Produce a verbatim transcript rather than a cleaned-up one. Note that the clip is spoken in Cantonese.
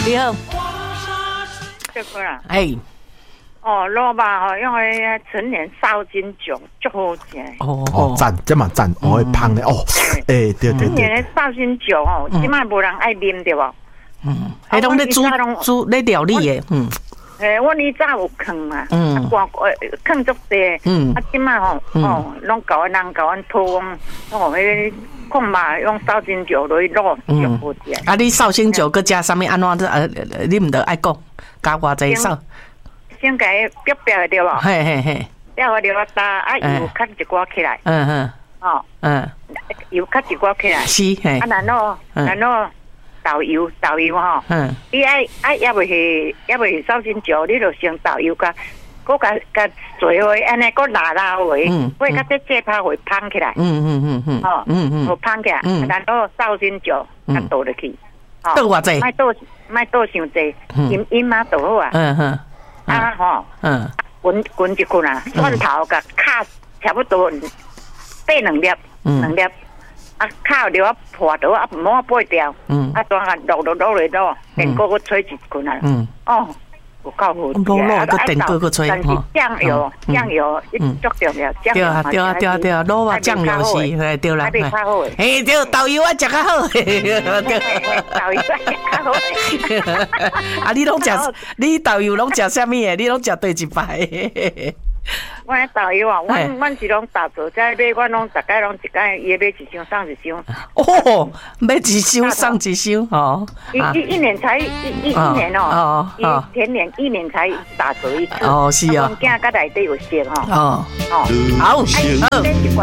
你好， 这个啦， 哎， 哦，萝卜吼，用个陈年烧金酒足好食。 哦哦，赞，这嘛赞，哦，会芳的哦，哎，对对陈年对， 的烧金酒哦，即摆无人爱啉对无？ 嗯，迄拢咧煮煮咧料理的，嗯， 诶，我以早有坑嘛， 嗯啊，光坑足济， 嗯啊，即摆吼，哦，拢甲阮人甲阮讨讲，哦，迄看嘛，用烧金酒落去卤，足好食。 啊，你绍兴酒佮加啥物安怎？呃，你毋得爱讲，加偌济绍， 先甲伊煸煸的对无？ 嘿嘿嘿， 煸个了打，啊，油较一寡起来， 嗯嗯哦， 嗯， 油较一寡起来， 是嘿啊，，然后然后豆油豆油吼。 嗯你爱爱也未是也未是烧金酒，你就先豆油甲，搁甲甲做伙安尼，搁拉拉伙，会甲这这拍会芳起来， 嗯嗯嗯嗯， 哦， 嗯嗯， 有芳起来，然后烧金酒甲倒落去， 倒偌济？ 莫倒莫倒伤济，饮饮嘛倒好啊， 嗯嗯啊吼， 嗯滚滚一滚啊，蒜头甲卡差不多八两粒，两粒。啊，烤了啊破到啊，莫八条， 嗯， 啊，当下落落落来落，电锅个吹一滚啊， 嗯， 哦，有够好食， 落落个电锅个吹， 但是酱油酱油一足重要，酱油对啊对啊对啊对啊，卤肉酱油是，嘿对啦， 还袂较好诶， 嘿对，豆油啊食较好，对， 豆油啊食较好， 啊你拢食，你豆油拢食啥物诶？你拢食对一排？ 我豆油啊，阮阮是拢打折，在买，阮拢大概拢一概伊买一箱送一箱。 哦，买一箱送一箱哦。 一一一年才一一一年哦，一前年一年才打折一次。 哦，是啊。 我囝甲内底有剩吼。 哦哦， 好，好。 一罐